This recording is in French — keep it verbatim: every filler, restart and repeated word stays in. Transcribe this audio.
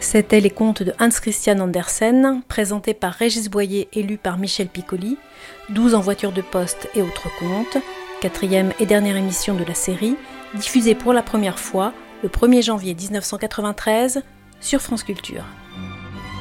C'étaient les contes de Hans Christian Andersen, présentés par Régis Boyer et lus par Michel Piccoli, douze en voiture de poste et autres contes, quatrième et dernière émission de la série, diffusée pour la première fois le premier janvier mille neuf cent quatre-vingt-treize sur France Culture.